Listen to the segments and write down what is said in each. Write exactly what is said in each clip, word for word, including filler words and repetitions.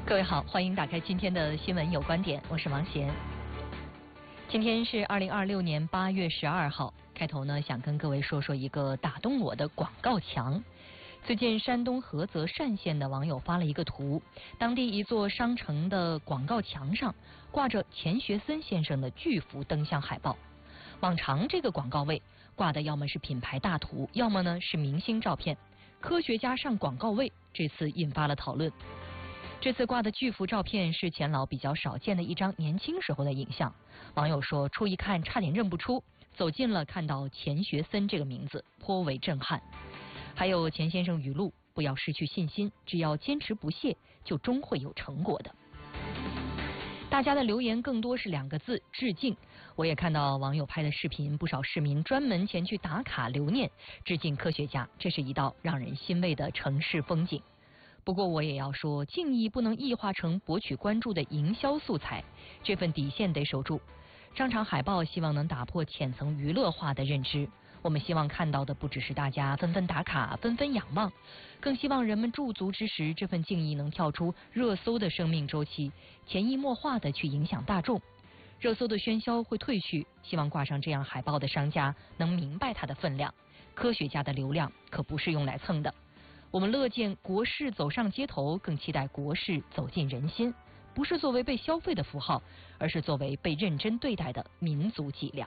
各位好，欢迎打开今天的新闻有观点，我是王贤。今天是二零二六年八月十二号，开头呢想跟各位说说一个打动我的广告墙。最近山东菏泽单县的网友发了一个图，当地一座商城的广告墙上挂着钱学森先生的巨幅灯像海报。往常这个广告位挂的要么是品牌大图，要么呢是明星照片。科学家上广告位，这次引发了讨论。这次挂的巨幅照片是钱老比较少见的一张年轻时候的影像。网友说，初一看差点认不出，走近了看到钱学森这个名字，颇为震撼。还有钱先生语录：不要失去信心，只要坚持不懈，就终会有成果的。大家的留言更多是两个字：致敬。我也看到网友拍的视频，不少市民专门前去打卡留念，致敬科学家，这是一道让人欣慰的城市风景。不过我也要说，敬意不能异化成博取关注的营销素材，这份底线得守住。商场海报希望能打破浅层娱乐化的认知，我们希望看到的不只是大家纷纷打卡、纷纷仰望，更希望人们驻足之时，这份敬意能跳出热搜的生命周期，潜移默化的去影响大众。热搜的喧嚣会退去，希望挂上这样海报的商家能明白它的分量。科学家的流量可不是用来蹭的。我们乐见国事走上街头，更期待国事走进人心，不是作为被消费的符号，而是作为被认真对待的民族脊梁。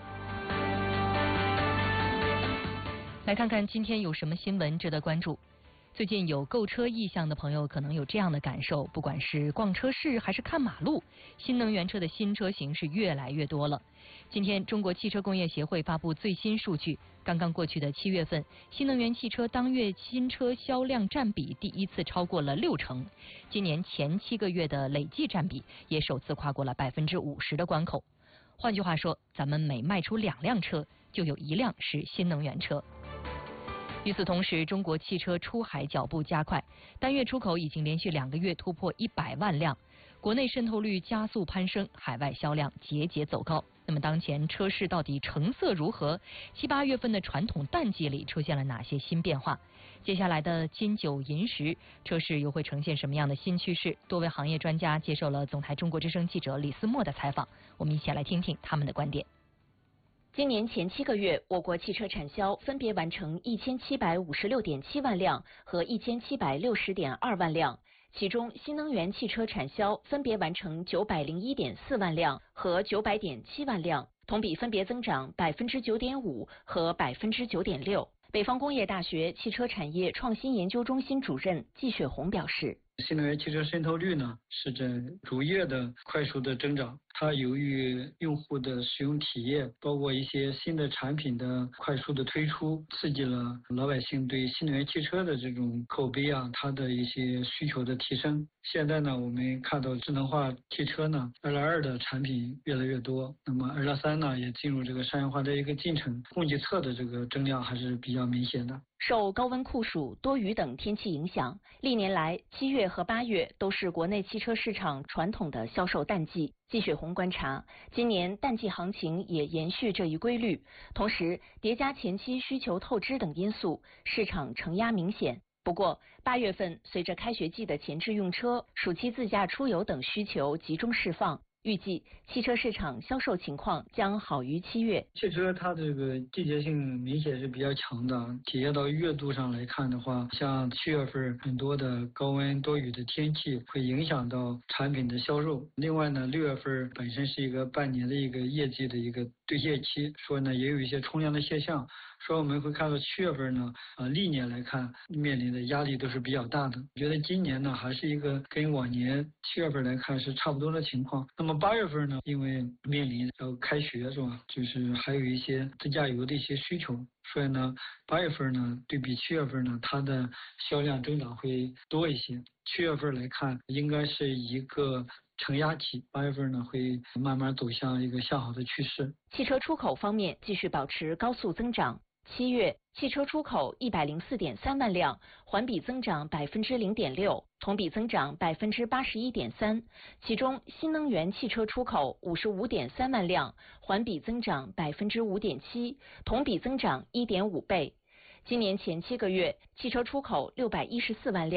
来看看今天有什么新闻值得关注。最近有购车意向的朋友可能有这样的感受，不管是逛车市还是看马路，新能源车的新车型是越来越多了。今天中国汽车工业协会发布最新数据，刚刚过去的七月份，新能源汽车当月新车销量占比第一次超过了六成，今年前七个月的累计占比也首次跨过了百分之五十的关口。换句话说，咱们每卖出两辆车，就有一辆是新能源车。与此同时，中国汽车出海脚步加快，单月出口已经连续两个月突破一百万辆，国内渗透率加速攀升，海外销量节节走高。那么当前车市到底成色如何？七八月份的传统淡季里出现了哪些新变化？接下来的金九银十，车市又会呈现什么样的新趋势？多位行业专家接受了总台中国之声记者李思墨的采访，我们一起来听听他们的观点。 今年前七个月，我国汽车产销分别完成一千七百五十六点七万辆和一千七百六十点二万辆，其中新能源汽车产销分别完成九百零一点四万辆和九百点七万辆，同比分别增长百分之九点五和百分之九点六。北方工业大学汽车产业创新研究中心主任季雪红表示， 新能源汽车渗透率呢是在逐月的快速的增长，它由于用户的使用体验，包括一些新的产品的快速的推出，刺激了老百姓对新能源汽车的这种口碑啊，它的一些需求的提升。现在呢，我们看到智能化汽车呢，二点二的产品越来越多，那么二点三呢也进入这个商业化的一个进程，供给侧的这个增量还是比较明显的。 受高温酷暑、多雨等天气影响，历年来七月和八月都是国内汽车市场传统的销售淡季。季雪红观察，今年淡季行情也延续这一规律，同时叠加前期需求透支等因素，市场承压明显。不过，八月份随着开学季的前置用车、暑期自驾出游等需求集中释放，预计汽车市场销售情况将好于七月。 汽车它这个季节性明显是比较强的，体现到月度上来看的话，像七月份很多的高温多雨的天气会影响到产品的销售。另外呢，六月份本身是一个半年的一个业绩的一个兑现期，所以呢也有一些冲量的现象。所以我们会看到七月份呢，呃，历年来看面临的压力都是比较大的。我觉得今年呢还是一个跟往年七月份来看是差不多的情况。那么八月份呢，因为面临要开学是吧，就是还有一些自驾游的一些需求，所以呢，八月份呢对比七月份呢，它的销量增长会多一些。七月份来看，应该是一个承压期，八月份呢会慢慢走向一个向好的趋势。 汽车出口方面继续保持高速增长。七月汽车出口一百零四点三万辆，环比增长百分之零点六，同比增长百分之八十一点三。其中新能源汽车出口五十五点三万辆，环比增长百分之五点七，同比增长一点五倍。今年前七个月，汽车出口六百一十四万辆，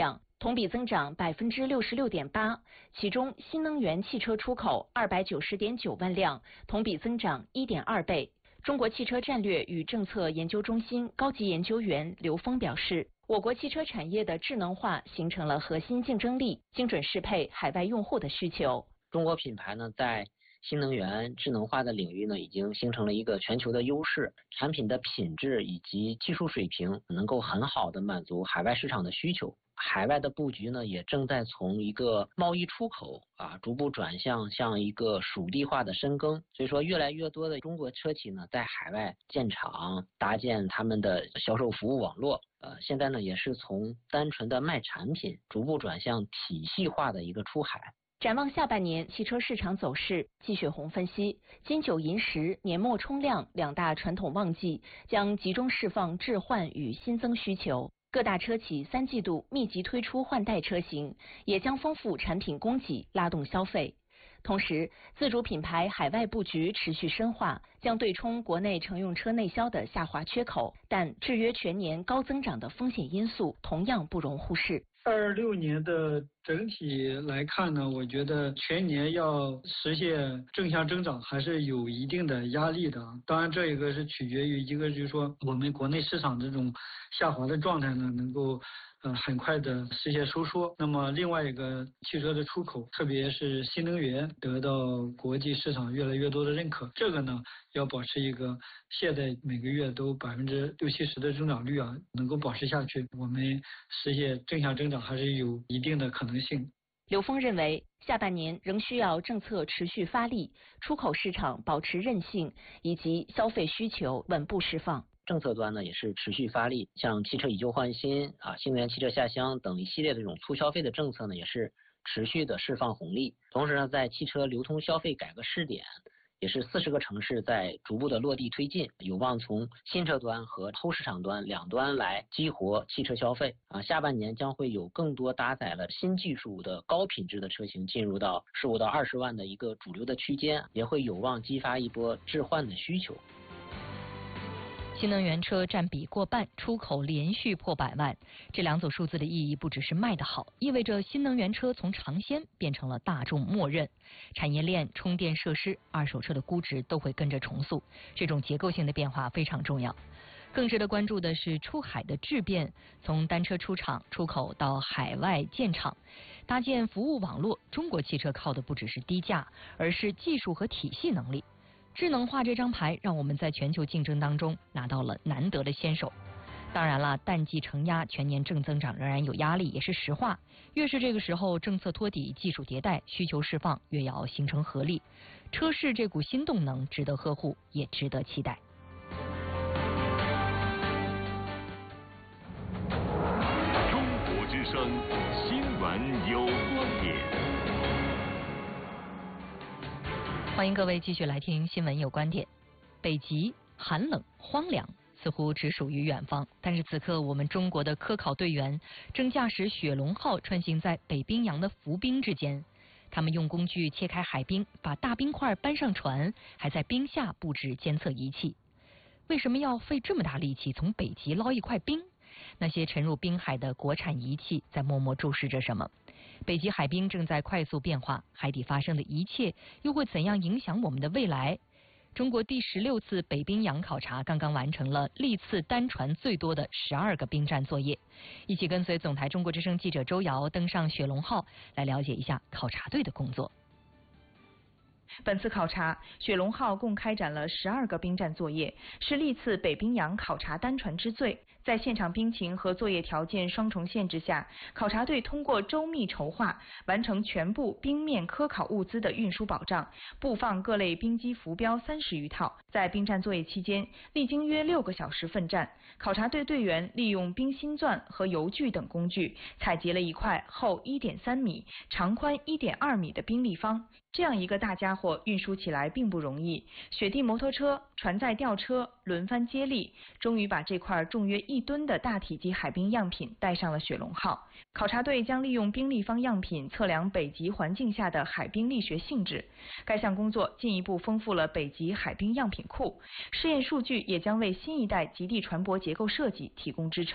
同比增长百分之六十六点八，其中新能源汽车出口二百九十点九万辆，同比增长一点二倍。中国汽车战略与政策研究中心高级研究员刘峰表示，我国汽车产业的智能化形成了核心竞争力，精准适配海外用户的需求。 中国品牌呢，在新能源智能化的领域呢，已经形成了一个全球的优势，产品的品质以及技术水平能够很好的满足海外市场的需求。海外的布局呢，也正在从一个贸易出口啊，逐步转向向一个属地化的深耕。所以说，越来越多的中国车企呢，在海外建厂，搭建他们的销售服务网络。呃，现在呢，也是从单纯的卖产品，逐步转向体系化的一个出海。 展望下半年汽车市场走势，季雪红分析，金九银十、年末冲量两大传统旺季将集中释放置换与新增需求。各大车企三季度密集推出换代车型，也将丰富产品供给，拉动消费。同时，自主品牌海外布局持续深化，将对冲国内乘用车内销的下滑缺口，但制约全年高增长的风险因素同样不容忽视。 二六年的整体来看呢，我觉得全年要实现正向增长还是有一定的压力的。当然，这一个是取决于一个就是说我们国内市场这种下滑的状态呢，能够呃很快的实现收缩。那么另外一个汽车的出口，特别是新能源得到国际市场越来越多的认可，这个呢要保持一个现在每个月都百分之六七十的增长率啊，能够保持下去，我们实现正向增长还是有一定的可能性。 刘峰认为，下半年仍需要政策持续发力，出口市场保持韧性，以及消费需求稳步释放。 政策端呢也是持续发力，像汽车以旧换新啊、新能源汽车下乡等一系列的这种促消费的政策呢，也是持续的释放红利。同时呢，在汽车流通消费改革试点，也是四十个城市在逐步的落地推进，有望从新车端和后市场端两端来激活汽车消费啊。下半年将会有更多搭载了新技术的高品质的车型进入到十五到二十万的一个主流的区间，也会有望激发一波置换的需求。 新能源车占比过半，出口连续破百万，这两组数字的意义不只是卖得好，意味着新能源车从尝鲜变成了大众默认，产业链、充电设施、二手车的估值都会跟着重塑，这种结构性的变化非常重要。更值得关注的是出海的质变，从单车出厂、出口到海外建厂，搭建服务网络，中国汽车靠的不只是低价，而是技术和体系能力。智能化这张牌让我们在全球竞争当中拿到了难得的先手。当然了，淡季承压，全年正增长仍然有压力，也是实话。越是这个时候，政策托底、技术迭代、需求释放，越要形成合力。车市这股新动能值得呵护，也值得期待。 中国之声新闻有观点。 欢迎各位继续来听新闻有观点。北极寒冷荒凉，似乎只属于远方，但是此刻我们中国的科考队员正驾驶雪龙号穿行在北冰洋的浮冰之间。他们用工具切开海冰，把大冰块搬上船，还在冰下布置监测仪器。为什么要费这么大力气从北极捞一块冰？那些沉入冰海的国产仪器在默默注视着什么？北极海冰正在快速变化，海底发生的一切又会怎样影响我们的未来？中国第十六次北冰洋考察刚刚完成了历次单船最多的十二个冰站作业。一起跟随总台中国之声记者周瑶登上雪龙号，来了解一下考察队的工作。 本次考察，雪龙号共开展了十二个冰站作业，是历次北冰洋考察单船之最。在现场冰情和作业条件双重限制下，考察队通过周密筹划，完成全部冰面科考物资的运输保障，布放各类冰机浮标三十余套。在冰站作业期间，历经约六个小时奋战，考察队队员利用冰心钻和油锯等工具，采集了一块厚一点三米、长宽一点二米的冰立方。这样一个大家伙运输起来并不容易，雪地摩托车、船载吊车轮番接力，终于把这块重约一吨的大体积海冰样品带上了雪龙号。考察队将利用冰立方样品测量北极环境下的海冰力学性质。该项工作进一步丰富了北极海冰样品库，试验数据也将为新一代极地船舶结构设计提供支撑。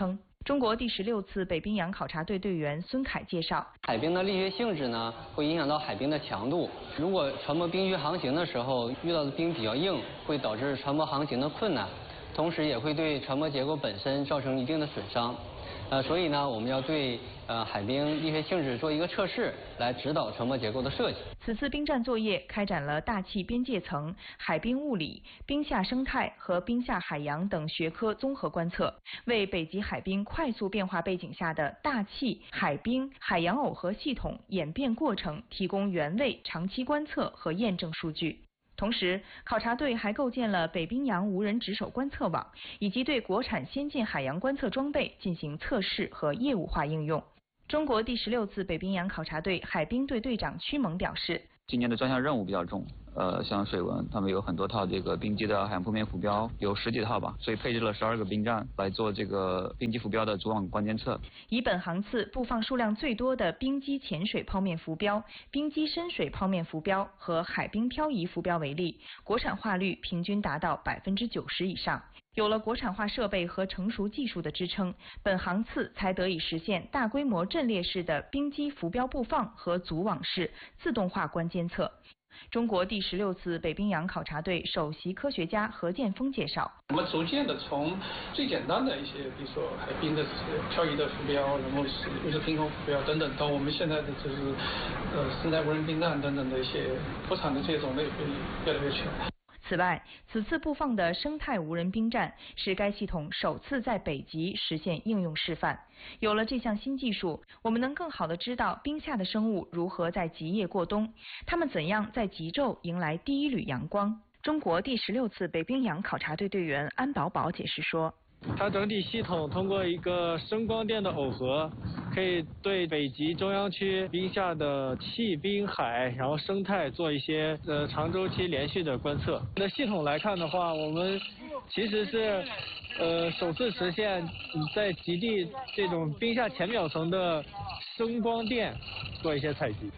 中国第十六次北冰洋考察队队员孙凯介绍， 海冰的力学性质呢，会影响到海冰的强度。如果船舶冰域航行的时候遇到的冰比较硬，会导致船舶航行的困难，同时也会对船舶结构本身造成一定的损伤。呃，所以呢，我们要对呃海冰力学性质做一个测试，来指导船舶结构的设计。 此次冰站作业开展了大气边界层、海冰物理、冰下生态和冰下海洋等学科综合观测，为北极海冰快速变化背景下的大气、海冰、海洋耦合系统演变过程提供原位长期观测和验证数据。同时，考察队还构建了北冰洋无人值守观测网，以及对国产先进海洋观测装备进行测试和业务化应用。中国第十六次北冰洋考察队海冰队队长屈蒙表示， 今年的专项任务比较重，呃，像水文，他们有很多套这个冰基的海洋铺面浮标，有十几套吧，所以配置了十二个冰站来做这个冰基浮标的主网关监测。 以本航次布放数量最多的冰基浅水泡面浮标、冰基深水泡面浮标和海冰漂移浮标为例，国产化率平均达到百分之九十以上。有了国产化设备和成熟技术的支撑，本航次才得以实现大规模阵列式的冰基浮标布放和组网式自动化关监测。中国第十六次北冰洋考察队首席科学家何建峰介绍， 我们逐渐的从最简单的一些，比如说海冰的这些漂移的浮标，然后是又是平衡浮标等等，到我们现在的就是呃生态无人冰站等等的一些国产的这些种类会越来越全。 此外，此次布放的生态无人冰站是该系统首次在北极实现应用示范。有了这项新技术，我们能更好地知道冰下的生物如何在极夜过冬，它们怎样在极昼迎来第一缕阳光。中国第十六次北冰洋考察队队员安宝宝解释说， 它整体系统通过一个声光电的耦合，可以对北极中央区冰下的气、冰、海，然后生态做一些呃长周期连续的观测。那系统来看的话，我们其实是呃首次实现在极地这种冰下浅表层的声光电做一些采集。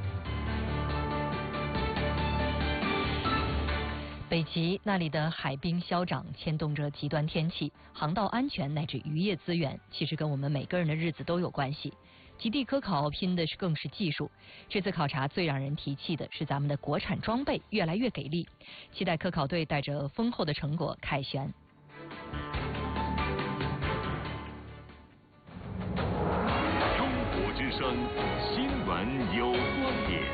北极那里的海冰消长牵动着极端天气、航道安全乃至渔业资源，其实跟我们每个人的日子都有关系。极地科考拼的是更是技术，这次考察最让人提气的是咱们的国产装备越来越给力，期待科考队带着丰厚的成果凯旋。 中国之声新闻有观点。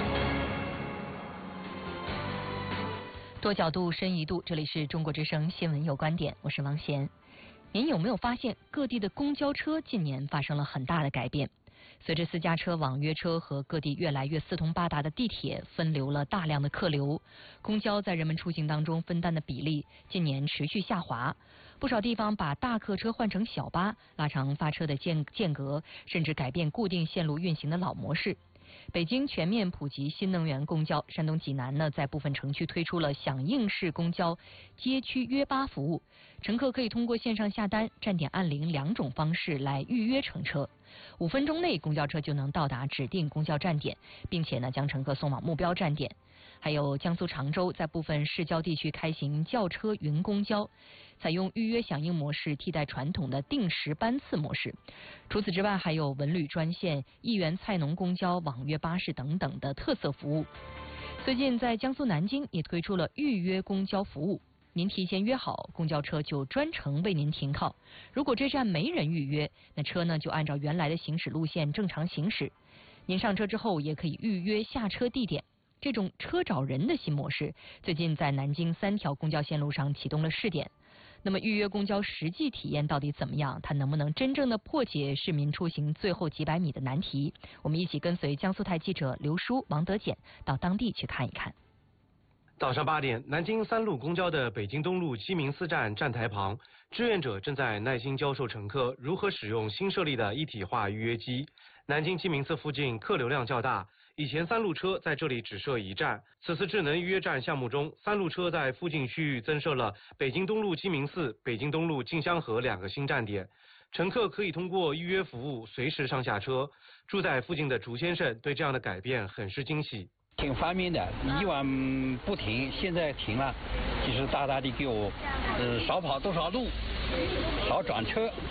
多角度，深一度，这里是中国之声新闻有观点，我是王贤。您有没有发现各地的公交车近年发生了很大的改变？随着私家车、网约车和各地越来越四通八达的地铁分流了大量的客流，公交在人们出行当中分担的比例近年持续下滑。不少地方把大客车换成小巴，拉长发车的间间隔，甚至改变固定线路运行的老模式。北京全面普及新能源公交，山东济南呢在部分城区推出了响应式公交街区约巴服务，乘客可以通过线上下单、站点按铃两种方式来预约乘车，五分钟内公交车就能到达指定公交站点，并且呢将乘客送往目标站点。还有江苏常州在部分市郊地区开行轿车云公交，采用预约响应模式替代传统的定时班次模式。除此之外，还有文旅专线、一元菜农公交、网约巴士等等的特色服务。最近在江苏南京也推出了预约公交服务，您提前约好，公交车就专程为您停靠。如果这站没人预约，那车呢就按照原来的行驶路线正常行驶。您上车之后也可以预约下车地点。这种车找人的新模式，最近在南京三条公交线路上启动了试点。那么预约公交实际体验到底怎么样？它能不能真正的破解市民出行最后几百米的难题？我们一起跟随江苏台记者刘舒、王德简到当地去看一看。 早上八点，南京三路公交的北京东路鸡鸣寺站站台旁，志愿者正在耐心教授乘客如何使用新设立的一体化预约机。南京鸡鸣寺附近客流量较大，以前三路车在这里只设一站，此次智能预约站项目中，三路车在附近区域增设了北京东路鸡鸣寺、北京东路静香河两个新站点，乘客可以通过预约服务随时上下车。住在附近的竹先生对这样的改变很是惊喜。 挺方便的，以往不停，现在停了，就是大大的给我呃少跑多少路，少转车。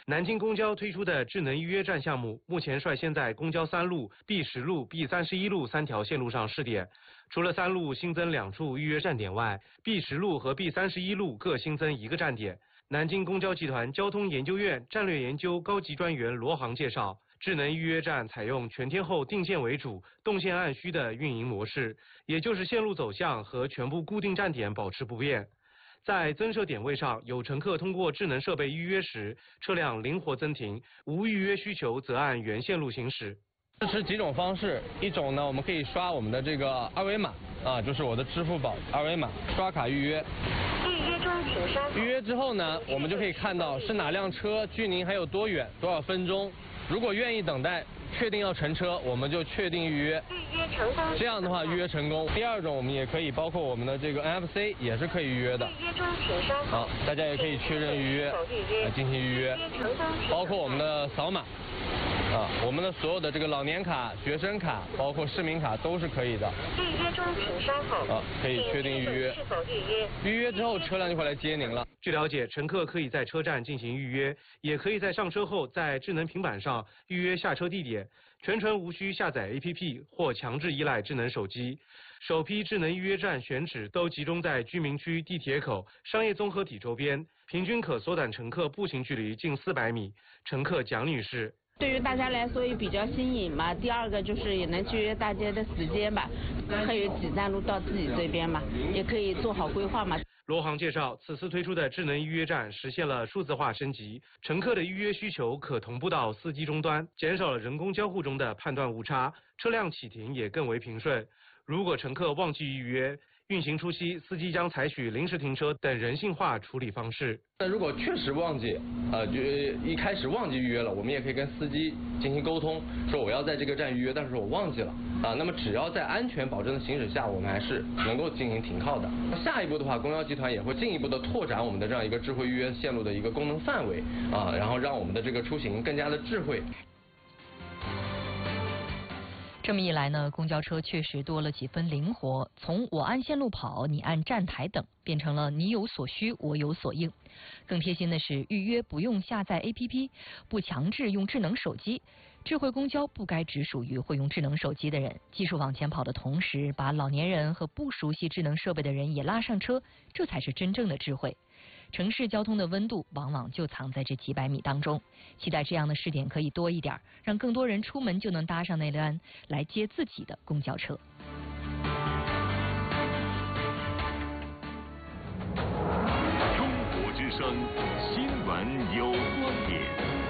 南京公交推出的智能预约站项目，目前率先在公交三路、B 十路、B 三十一路三条线路上试点。除了三路新增两处预约站点外 ，B 十路和 B 三十一路各新增一个站点。南京公交集团交通研究院战略研究高级专员罗航介绍，智能预约站采用全天候定线为主、动线按需的运营模式，也就是线路走向和全部固定站点保持不变。在增设点位上，有乘客通过智能设备预约时，车辆灵活增停；无预约需求则按原线路行驶。 支持几种方式，一种呢，我们可以刷我们的这个二维码啊，就是我的支付宝二维码，刷卡预约。 预约中，请稍后。 预约之后呢，我们就可以看到是哪辆车距您还有多远，多少分钟。如果愿意等待，确定要乘车，我们就确定预约。 预约成功。 这样的话，预约成功。第二种，我们也可以包括我们的这个 N F C 也是可以预约的。 预约中，请稍后。 好，大家也可以确认预约，来进行预约。 预约成功。 包括我们的扫码。啊，我们的所有的这个老年卡、学生卡，包括市民卡都是可以的。 预约中，请稍后。 啊，可以确定预约。 是否预约？ 预约之后，车辆就会来接您了。 据了解，乘客可以在车站进行预约，也可以在上车后在智能平板上预约下车地点，全程无需下载 A P P 或强制依赖智能手机。首批智能预约站选址都集中在居民区、地铁口、商业综合体周边，平均可缩短乘客步行距离近四百米。乘客蒋女士。 对于大家来说也比较新颖嘛，第二个就是也能节约大家的时间吧，还有几站路到自己这边嘛，也可以做好规划嘛。 罗航介绍，此次推出的智能预约站实现了数字化升级，乘客的预约需求可同步到司机终端，减少了人工交互中的判断误差，车辆启停也更为平顺。如果乘客忘记预约，运行初期，司机将采取临时停车等人性化处理方式。 那如果确实忘记，呃，就一开始忘记预约了，我们也可以跟司机进行沟通，说我要在这个站预约，但是我忘记了啊。那么只要在安全保证的行驶下，我们还是能够进行停靠的。下一步的话，公交集团也会进一步的拓展我们的这样一个智慧预约线路的一个功能范围啊，然后让我们的这个出行更加的智慧。 这么一来呢，公交车确实多了几分灵活，从我按线路跑，你按站台等，变成了你有所需，我有所应。更贴心的是，预约不用下载 A P P， 不强制用智能手机。智慧公交不该只属于会用智能手机的人，技术往前跑的同时，把老年人和不熟悉智能设备的人也拉上车，这才是真正的智慧。城市交通的温度往往就藏在这几百米当中，期待这样的试点可以多一点，让更多人出门就能搭上那辆来接自己的公交车。 中国之声新闻有观点，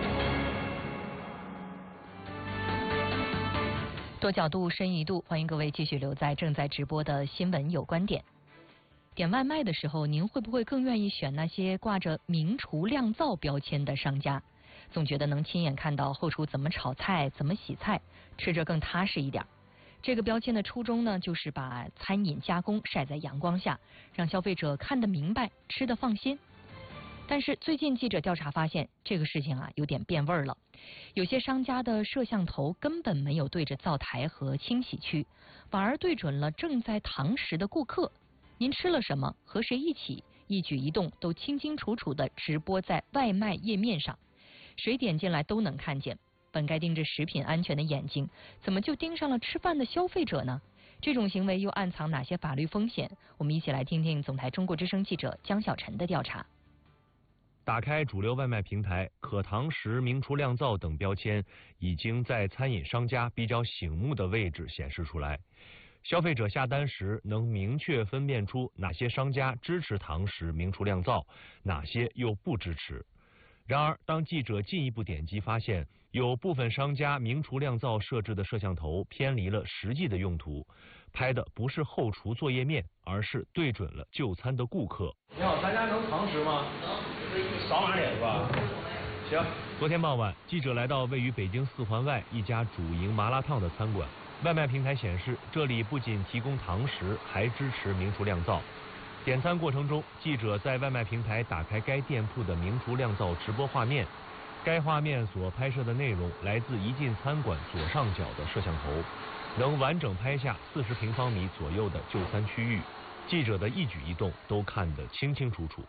多角度深一度，欢迎各位继续留在正在直播的新闻有观点。点外卖的时候，您会不会更愿意选那些挂着明厨亮灶标签的商家？总觉得能亲眼看到后厨怎么炒菜、怎么洗菜，吃着更踏实一点。这个标签的初衷呢，就是把餐饮加工晒在阳光下，让消费者看得明白，吃得放心。但是最近记者调查发现，这个事情啊有点变味儿了。有些商家的摄像头根本没有对着灶台和清洗区，反而对准了正在堂食的顾客。您吃了什么，和谁一起，一举一动都清清楚楚地直播在外卖页面上，谁点进来都能看见。本该盯着食品安全的眼睛，怎么就盯上了吃饭的消费者呢？这种行为又暗藏哪些法律风险？我们一起来听听总台中国之声记者江小晨的调查。 打开主流外卖平台，可堂食、明厨亮灶等标签已经在餐饮商家比较醒目的位置显示出来。消费者下单时能明确分辨出哪些商家支持堂食、明厨亮灶，哪些又不支持。然而，当记者进一步点击发现，有部分商家明厨亮灶设置的摄像头偏离了实际的用途，拍的不是后厨作业面，而是对准了就餐的顾客。 你好，咱家能堂食吗？能，扫码点是吧？行。 昨天傍晚，记者来到位于北京四环外一家主营麻辣烫的餐馆。外卖平台显示，这里不仅提供堂食，还支持明厨亮灶。点餐过程中，记者在外卖平台打开该店铺的明厨亮灶直播画面，该画面所拍摄的内容来自一进餐馆左上角的摄像头，能完整拍下四十平方米左右的就餐区域，记者的一举一动都看得清清楚楚。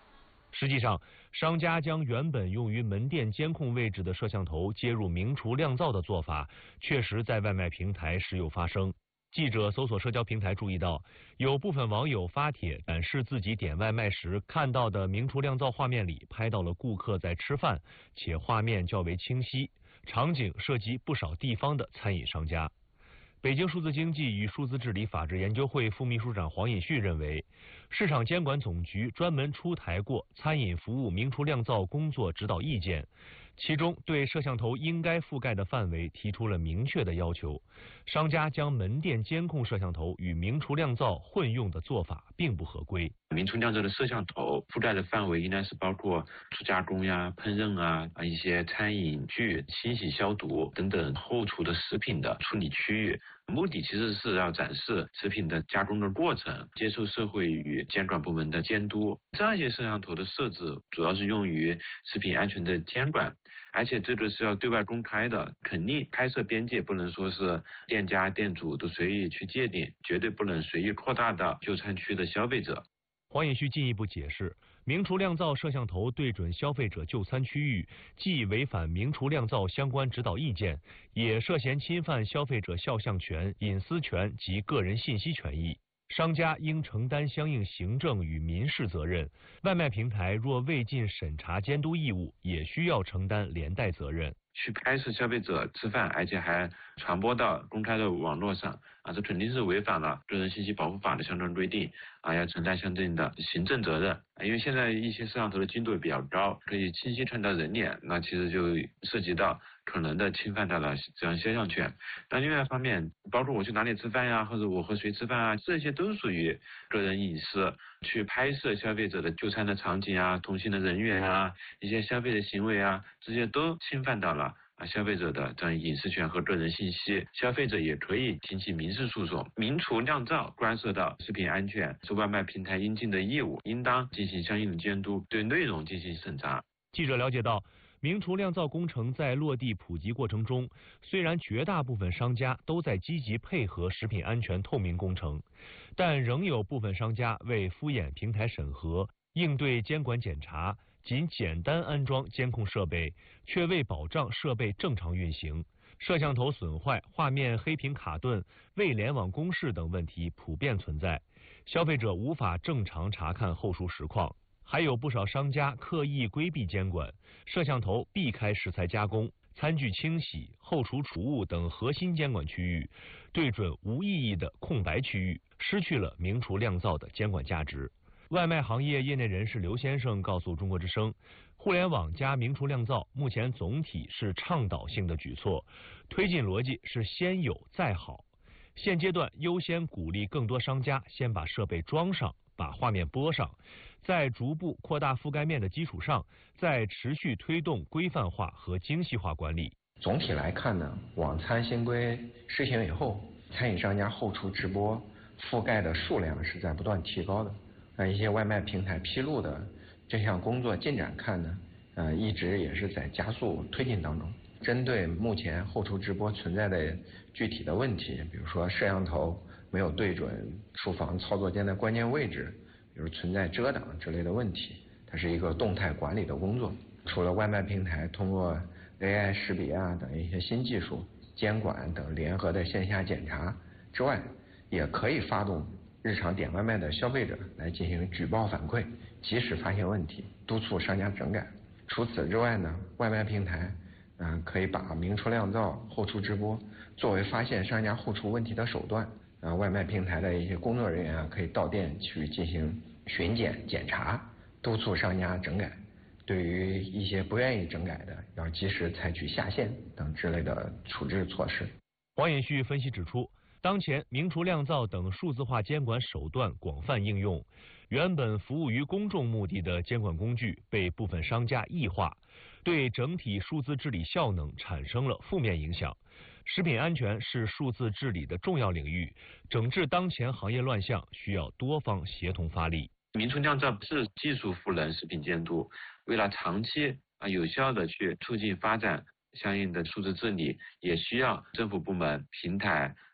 实际上，商家将原本用于门店监控位置的摄像头接入明厨亮灶的做法，确实在外卖平台时有发生。记者搜索社交平台注意到，有部分网友发帖展示自己点外卖时看到的明厨亮灶画面里拍到了顾客在吃饭，且画面较为清晰，场景涉及不少地方的餐饮商家。北京数字经济与数字治理法治研究会副秘书长黄尹旭认为，市场监管总局专门出台过餐饮服务明厨亮灶工作指导意见，其中对摄像头应该覆盖的范围提出了明确的要求。商家将门店监控摄像头与明厨亮灶混用的做法并不合规。 明厨亮灶的摄像头覆盖的范围应该是包括初加工呀、烹饪啊、啊一些餐饮具、清洗消毒等等后厨的食品的处理区域。目的其实是要展示食品的加工的过程，接受社会与监管部门的监督。这样一些摄像头的设置主要是用于食品安全的监管，而且这个是要对外公开的，肯定拍摄边界不能说是店家店主都随意去界定，绝对不能随意扩大到就餐区的消费者。 黄尹旭进一步解释，明厨亮灶摄像头对准消费者就餐区域，既违反明厨亮灶相关指导意见，也涉嫌侵犯消费者肖像权、隐私权及个人信息权益。商家应承担相应行政与民事责任，外卖平台若未尽审查监督义务，也需要承担连带责任。 去拍摄消费者吃饭，而且还传播到公开的网络上啊，这肯定是违反了个人信息保护法的相关规定啊，要承担相应的行政责任。因为现在一些摄像头的精度比较高，可以清晰看到人脸，那其实就涉及到可能的侵犯到了这样肖像权。那另外一方面，包括我去哪里吃饭呀，或者我和谁吃饭啊，这些都属于个人隐私。去拍摄消费者的就餐的场景啊、同行的人员啊、一些消费的行为啊，这些都侵犯到了啊消费者的这样隐私权和个人信息。消费者也可以提起民事诉讼。明厨亮灶关涉到食品安全，是外卖平台应尽的义务，应当进行相应的监督，对内容进行审查。 记者了解到，明厨亮灶工程在落地普及过程中，虽然绝大部分商家都在积极配合食品安全透明工程，但仍有部分商家为敷衍平台审核、应对监管检查，仅简单安装监控设备，却未保障设备正常运行，摄像头损坏、画面黑屏卡顿、未联网公示等问题普遍存在，消费者无法正常查看后厨实况。还有不少商家刻意规避监管，摄像头避开食材加工、餐具清洗、后厨储物等核心监管区域，对准无意义的空白区域，失去了明厨亮灶的监管价值。外卖行业业内人士刘先生告诉中国之声，互联网加明厨亮灶目前总体是倡导性的举措，推进逻辑是先有再好。现阶段优先鼓励更多商家先把设备装上，把画面播上，在逐步扩大覆盖面的基础上，再持续推动规范化和精细化管理。 总体来看呢，网餐新规施行以后，餐饮商家后厨直播覆盖的数量是在不断提高的。那一些外卖平台披露的这项工作进展看呢，呃，一直也是在加速推进当中。针对目前后厨直播存在的具体的问题，比如说摄像头没有对准厨房操作间的关键位置，比如存在遮挡之类的问题，它是一个动态管理的工作。除了外卖平台通过 A I 识别啊等一些新技术、监管等联合的线下检查之外，也可以发动日常点外卖的消费者来进行举报反馈，及时发现问题，督促商家整改。除此之外呢，外卖平台嗯、呃，可以把明厨亮灶后厨直播作为发现商家后厨问题的手段。啊，外卖平台的一些工作人员啊，可以到店去进行巡检检查，督促商家整改。对于一些不愿意整改的，要及时采取下线等之类的处置措施。 黄尹旭分析指出，当前明厨亮灶等数字化监管手段广泛应用，原本服务于公众目的的监管工具被部分商家异化，对整体数字治理效能产生了负面影响。食品安全是数字治理的重要领域，整治当前行业乱象需要多方协同发力。 明厨亮灶是技术赋能食品监督，为了长期啊有效的去促进发展相应的数字治理，也需要政府部门、平台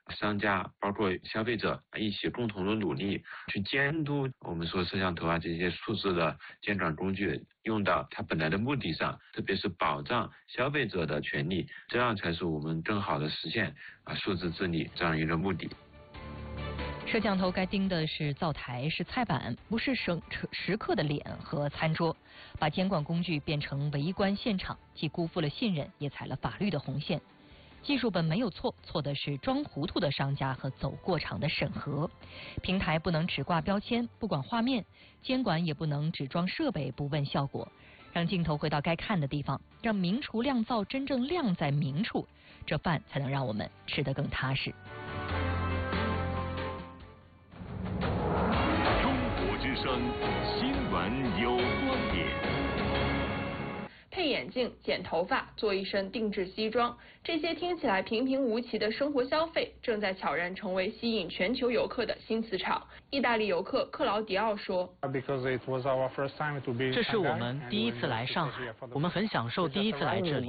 商家包括消费者一起共同的努力去监督我们说摄像头啊这些数字的监管工具用到它本来的目的上，特别是保障消费者的权利，这样才是我们更好的实现啊数字治理这样一个目的。 摄像头该盯的是灶台，是菜板，不是食食客的脸和餐桌。把监管工具变成围观现场，既辜负了信任，也踩了法律的红线。技术本没有错，错的是装糊涂的商家和走过场的审核。平台不能只挂标签，不管画面；监管也不能只装设备，不问效果。让镜头回到该看的地方，让明厨亮灶真正亮在明处，这饭才能让我们吃得更踏实。 中国之声，新闻有观点。 配眼镜、剪头发、做一身定制西装，这些听起来平平无奇的生活消费，正在悄然成为吸引全球游客的新磁潮。意大利游客克劳迪奥说：“ 这是我们第一次来上海，我们很享受第一次来这里。